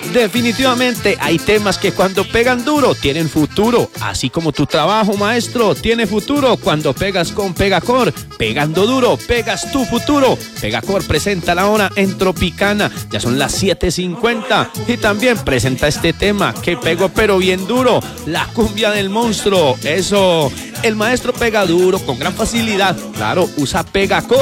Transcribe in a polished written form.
Definitivamente hay temas que cuando pegan duro tienen futuro, así como tu trabajo, maestro, tiene futuro cuando pegas con Pegacor. Pegando duro, pegas tu futuro. Pegacor presenta la hora en Tropicana, ya son las 7:50 y también presenta este tema que pegó pero bien duro, la cumbia del monstruo. Eso, el maestro pega duro con gran facilidad, claro, usa Pegacor.